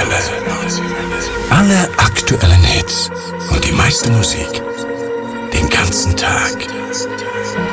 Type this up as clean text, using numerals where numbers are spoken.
Welle. Alle aktuellen Hits und die meiste Musik. Den ganzen Tag.